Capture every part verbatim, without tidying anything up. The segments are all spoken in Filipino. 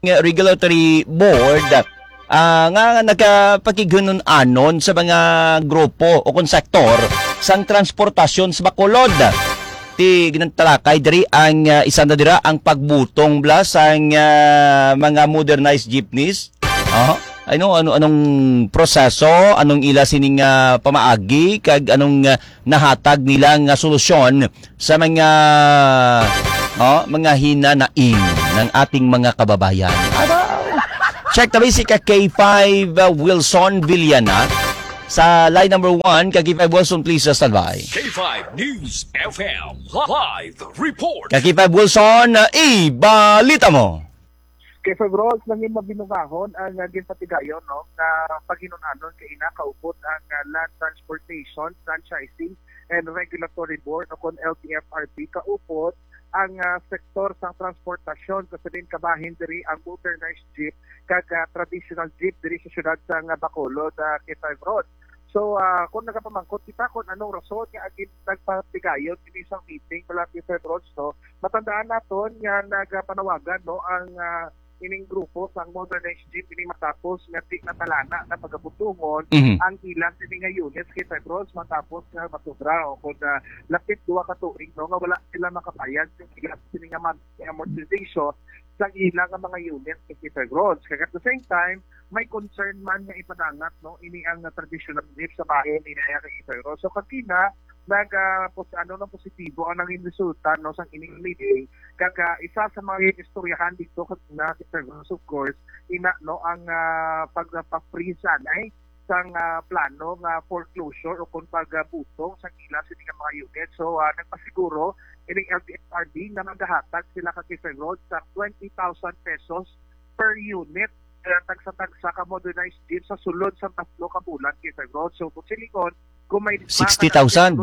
Regulatory Board ah, nga nagapakigunon anon sa mga grupo o kung sektor sang transportasyon sa Bacolod. Ti ginantalakay diri ang uh, isa na dira ang pagbutong bla sang uh, mga modernized jeepneys. Uh, ano ano anong proseso, anong ila sining uh, pamaagi kag anong uh, nahatag nilang uh, solusyon sa mga uh, mga hinanaing ng ating mga kababayan. Check tabi si ka K five uh, Wilson Villana sa line number one. Ka K five Wilson, please uh, stand by. K five News F M Live Report. Ka K five Wilson, uh, ibalita mo. Kay Febros nangin mabinungahon ang uh, ginpatigayon no na paghinunanon kay ina kaupot ang uh, Land Transportation Franchising and Regulatory Board o kon L T F R B kaupot ang uh, sektor sa transportasyon kasi din kabahin diri ang modernized jeep kag uh, traditional jeep diri sa syudad sa uh, Bacolod uh, K five Road. So uh, kung nagapamangkot kita kung anong rason nga agin nagpatigayon ini isang meeting pala K five Road, so matandaan naton nga nagapanawagan no ang uh, ining grupo sa modernized jeep ini matapos nga di natalana na pagabutungon mm-hmm. ang ilang sini nga units kay Petros matapos nga matubra o kung uh, lapit duwa ka tuig no nga wala sila makabayad yung ilang sini nga amortization sa ilang nga mga units kay Petros. Kaya at the same time may concern man nga ipadangat no ini ang uh, traditional jeep sa bayan ni kay Petros. So kakina nag uh, pos, ano ng positibo ang naging resulta no sang ining meeting kaya isa sa mga istoryahan dito na of course ina no ang uh, pagpa-freeze ay sang uh, plano nga foreclosure o kung pagbutong sa ila sa mga unit. So uh, nagpasiguro ining L T F R B na maghahatag sila ka Quezon Road sa twenty thousand pesos per unit uh, tagsa-tagsa ka modernized jeep sa sulod sa tatlo ka bulan Quezon Road. So kung silikon kung may sixty thousand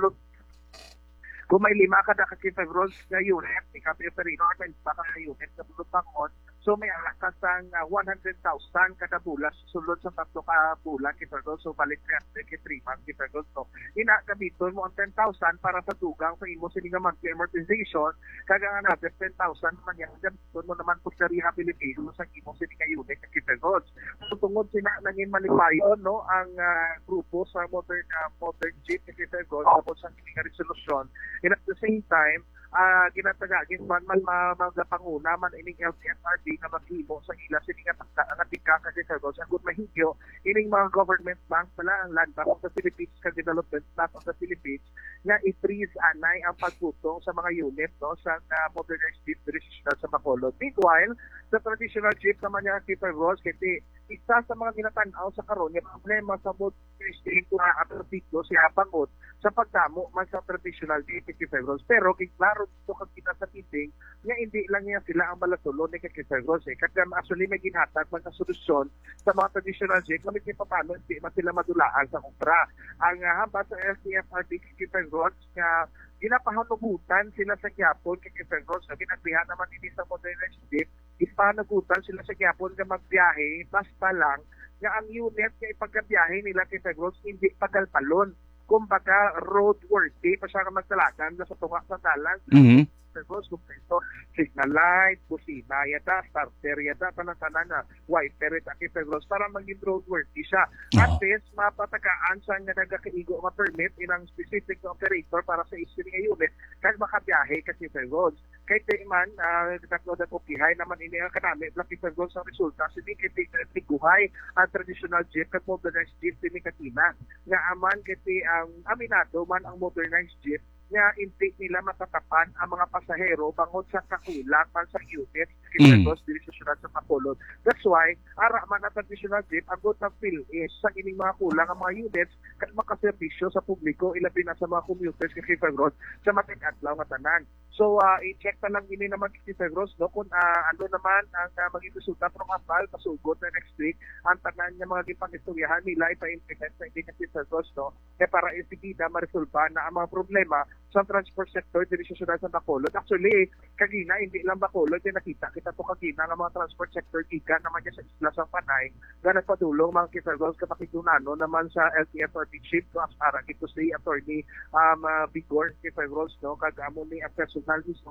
kung may lima ka na kasi Rolls na unit, ikapi operator may baka na unit na bulot pangon, so may alakas ang uh, one hundred thousand kada bulan sulod sa tatlo ka bulan kita Rolls, so balik ka kay three months kita Rolls. So ina gamiton mo ang ten thousand para sa dugang sa imo sini nga monthly amortization kaga nga na ten thousand man yan gamiton mo naman po sa rehabilitation sa imo sini nga unit kita Rolls. So tungod sina nangin malipayon no ang uh, grupo sa modern uh, modern jeep kita Rolls tapos ang nga resolution. And at the same time, uh, ginatagagin man man mga panguna man ining L T F R B na maghimo sa ila sa nga tagda nga tika kasi sa Gos ang good mahigyo ining mga government bank pala ang Land Bank of the Philippines kag Development Bank of the Philippines nga i-freeze anay ang pagbutong sa mga unit no sa uh, modernized jeep registered sa Bacolod. Meanwhile, sa traditional jeep naman niya Keeper Ross kasi isa sa mga ginatanaw sa karon yung problema sa modernized jeep na aperdito siya pangod sa pagdamo man sa traditional jeep Keeper Ross. Pero kay klaro dito kag kita sa meeting nga hindi lang niya sila ang malatulo ni Keeper Ross eh. Kasi actually may ginhatag mga solusyon sa mga traditional jeep kami kay paano hindi man sila madulaan sa kumpra. Ang uh, hamba sa L T F R B Keeper Ross nga ginapahanugutan sila sa Quiapo kay Keeper Ross na ginagbihan naman ini sa modernized jeep ipanagutan sila sa Quiapo nga magbiyahe basta lang nga ang unit nga ipagkabiyahe nila kay Keeper Ross hindi pagalpalon kumbaga roadworthy pa siya ka magtalakan na sa tunga sa dalan. Mm-hmm. Tapos kumpleto signal light, busina yata, starter yata, panatanan na wiper at akipeglos para maging roadworthy siya. Oh. At least mapatakaan sa nga nagakaigo ma-permit ilang specific na operator para sa issue nga unit kahit makabiyahe kasi peglos. Kahit man, uh, tatlo na kukihay naman ini ang kanami laki peglos ang resulta sini kiti tiguhay ang traditional jeep at modernized jeep sini katina. Nga aman kiti ang um, aminado man ang modernized jeep nga hindi nila matatapan ang mga pasahero bangod sa kakulang man sa units kilos mm. diri sa syudad sa Bacolod. That's why ara man ang traditional jeep agot ang feel is sa ining mga kulang ang mga units kat makaserbisyo sa publiko ilabi na sa mga commuters kay Road sa matig-adlaw nga tanan. So uh, i-check pa lang ini naman kay Road no kung uh, ano naman ang uh, maging resulta from Apal pasugod na next week ang tanan nga mga gipang-istoryahan nila ipa-implement sa hindi kay Road no kaya para isigida ma-resolba na ang mga problema sa transport sector diri sa syudad sa Bacolod. Actually, kagina hindi lang Bacolod yung nakita kita to kagina ng mga transport sector gikan naman niya sa isla sa Panay nga nagpadulong mga kifergos kapakitunano naman sa L T F R B chief to para ito si attorney um, uh, Bigor kifergos no kagamo ni ang personal mismo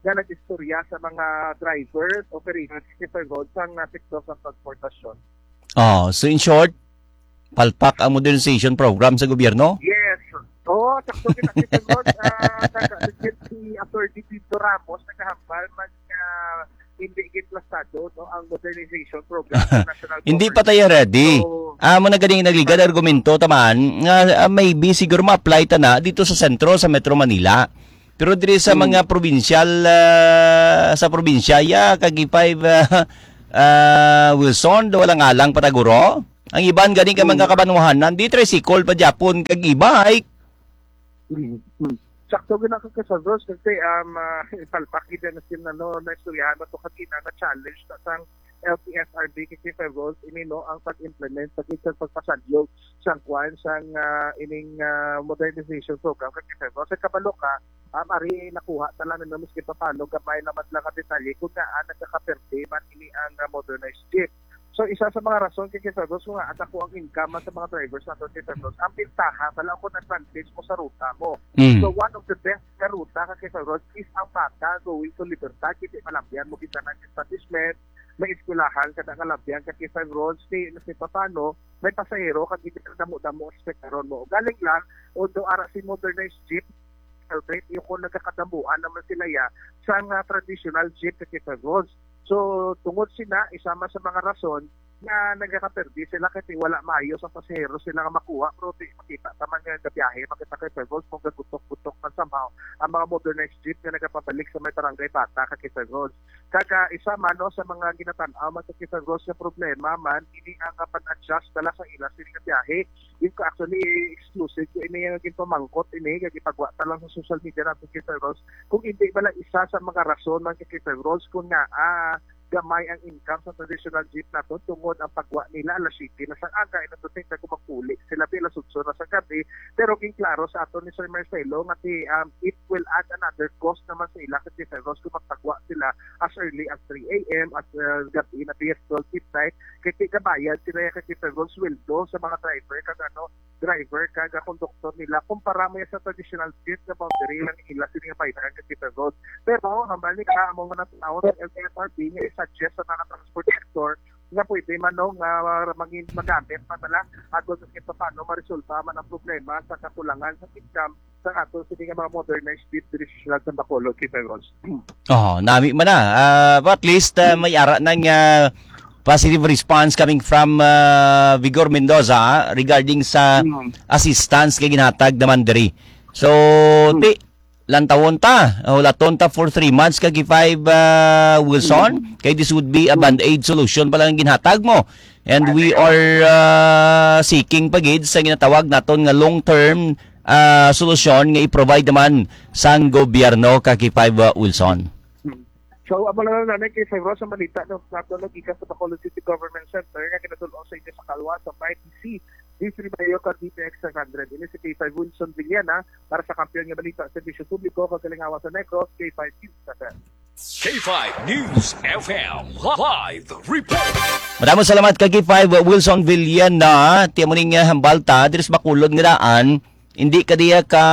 nga nag-istorya sa mga drivers, operators, skipper road sa uh, sektor sa transportasyon. Oh, so in short, palpak ang modernization program sa gobyerno? Yes. Oo, oh, sakto kita road. Uh, si Attorney Tito Ramos nagkahambal mag uh, hindi gitlasado no, ang modernization program sa national Hindi government. pa tayo ready. So, Ah, mo na ganing nagligad argumento taman nga ah, maybe siguro ma-apply ta na dito sa sentro sa Metro Manila. Pero diri sa mga provincial ah, sa probinsya ya kagipay uh, uh, Wilson do wala nga lang pataguro. Ang iban ganing ka mga kabanuhanan di tricycle pa Japon kag e-bike. mm-hmm. Sakto ginaka ka sa Ross kasi um, uh, palpaki din na sin ano, na istoryahan na ito kanina na challenge na sang L T S R B kasi sa Ross ini no ang pag-implement sa kitang pagpasadyog sang kwan sang uh, ining uh, modernization program kasi sa Ross. Sa kabalo ka, um, ari nakuha talaga na miski papano gamay naman lang ka detalye kung naan nagkakaperte man ini ang uh, modernized jeep. So isa sa mga rason kay Kisaros nga at ako ang income sa mga drivers nato Kisaros ang pintaha wala ko advantage mo sa ruta mo. Mm. So one of the best ka ruta ka Kisaros is ang Bata going to Libertad kiti malabyan mo kita ng establishment may eskwelahan kada kalabyan ka Kisaros si si papano may pasahero kag dito damo-damo spektaron mo. Galing lang although ara si modernized jeep celebrate yung kung nagkakadamuan naman sila ya sa uh, traditional jeep ka Kisaros. So, tungod sila, isama sa mga rason na nagkakaperdi sila kasi wala maayos ang pasahero sila nga makuha. Pero di makita, taman nga gabiyahe, makita kay Pebbles, kung gagutok-gutok man somehow ang mga modernized jeep na nagpapabalik sa may barangay Bata, Kakita Road. Kaka isa man no, sa mga ginatanaw man sa Kakita Road sa problema man, ini ang pan-adjust dala sa ilas sila gabiyahe. Yung ka actually exclusive, yung ini yung ginpamangkot, ini, gagipagwa talang sa social media natin Kakita Road. Kung hindi bala isa sa mga rason ng Kakita Road, kung nga, ah, gamay ang income sa traditional jeep na to tungod ang pagwa nila alas city na sa aga ina to think na kumapuli sila pila sudso na sa gabi pero king klaro sa ato ni Sir Marcelo nga ti um, it will add another cost naman sa ila kasi sa Ross kung magpagwa sila as early as three a m at uh, gabi na P S twelve midnight kay ti gabayad sila kasi sa Ross sweldo sa mga driver kag ano driver kag konduktor nila kumpara mo sa traditional jeep na boundary lang ila sila bayad kasi sa Ross pero hambal ni ka among mga tao sa L T S R B nga suggest sa mga transport sector nga pwede man no nga uh, maging magamit patala at kung ito paano ma-resolve man ang problema sa kakulangan sa income sa ato sa mga modernized jeep directional sa Bacolod Kiperos. Oh, nami man na. Uh, but at least uh, may ara ng uh, positive response coming from uh, Vigor Mendoza regarding sa assistance kay ginhatag naman diri. So, ti lantawon ta, o laton ta for three months kagi five uh, Wilson, kay this would be a band-aid solution pala ang ginhatag mo. And we are uh, seeking pagid sa ginatawag naton nga long-term uh, solusyon nga i-provide naman sang gobyerno kagi five uh, Wilson. So, amo lang na kay Febro sa Manita no nato gikan sa Bacolod City Government Center nga kinatulong sa inyo sa Kalwa sa Y T C District Mayor D P X one hundred. Ini si K five Wilson Villana para sa kampiyon nga balita sa Servisyo Publiko kagalingawa sa Negros K five News. K five News F M Live Report. Maraming salamat kay K five Wilson Villana. Tiyan mo ning hambalta diri sa Bacolod nga daan. Hindi ka diya ka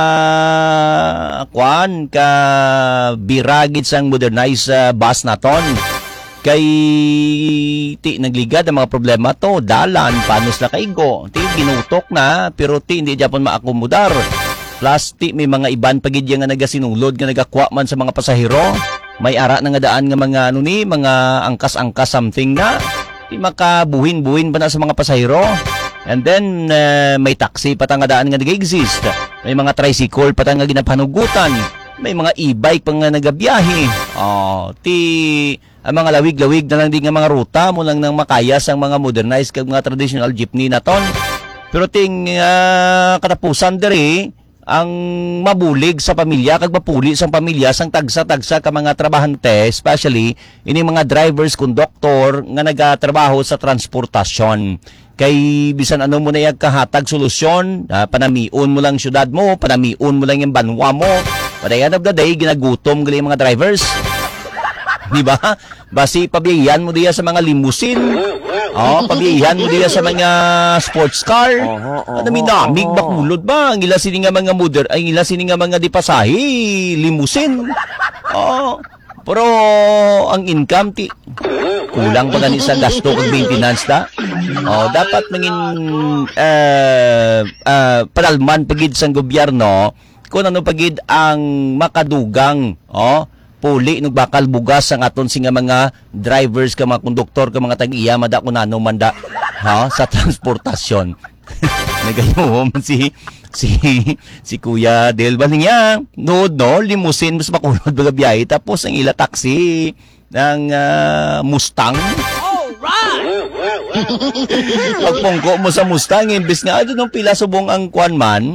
kwan ka biragit sang modernized uh, bus naton. Kay ti nagligad ang mga problema to, dalan, panos na kaigo. Ti ginutok na, pero ti hindi Japon maakomodar. Plus ti may mga iban pagid nga nagasinulod nga nagakwa man sa mga pasahero. May ara na nga daan nga mga ano ni, mga angkas-angkas something na. Ti makabuhin-buhin pa na sa mga pasahero. And then uh, may taxi pa nga daan nga nag-exist. May mga tricycle pa nga ginapanugutan. May mga e-bike pa nga nagabiyahe. Oh, ti ang mga lawig-lawig na lang din nga mga ruta mo lang nang makayas ang mga modernized kag mga traditional jeepney naton. Pero ting uh, katapusan diri ang mabulig sa pamilya kag mapuli sa pamilya sang tagsa-tagsa ka mga trabahante, especially ini mga drivers, conductor nga nagatrabaho sa transportasyon. Kay bisan ano mo na yung kahatag solusyon, uh, panamiun mo lang syudad mo, panamiun mo lang yung banwa mo. But at the end of the day, ginagutom gali mga drivers. Di ba? Basi pabiyayan mo diya sa mga limousine. Oh, pabiyayan mo diya sa mga sports car. Ano minamig bakulod ba? Ang ila sini nga mga moder, ang ila sini nga mga dipasahi, limousine. Oh, Pero ang income ti kulang pa gani sa gasto kag maintenance ta. Oh, dapat mangin uh, uh, padalman pagid sang gobyerno kung ano pagid ang makadugang, oh, puli nung bakal bugas ang aton singa mga drivers ka mga konduktor ka mga tag-iya mada kunano manda ha sa transportasyon. Nagayo man si si si Kuya Del Balingya no no limousine mas makulod baga biyahe tapos ang ila taxi ng uh, Mustang. Pagpungko mo sa Mustang imbes nga adto nung pila subong ang kwan man